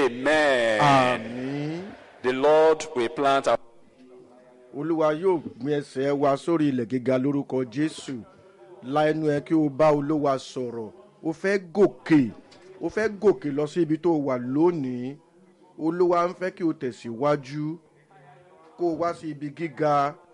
Amen. Àmín. The Lord will plant our Olúwa yóò gbin ẹsẹ̀ wa sórí ilẹ̀ gíga lórúkọ Jésù. La ẹnu ẹ kí o bá Olúwa sọ̀rọ̀. O fẹ́ gòkè lọ sí ibi tó wà lónìí. Olúwa ń fẹ́ kí o tẹ̀síwájú kó o wá sí ibi gíga